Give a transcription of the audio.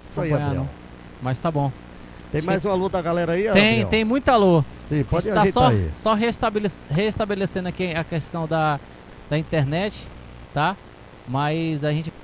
Isso aí, acompanhar, Adriel. não. Mas tá bom. Tem mais um alô da galera aí, Tem, Adriel? tem muito alô. Sim, pode Está ajeitar aí. só restabelecendo aqui a questão da internet, tá? Mas a gente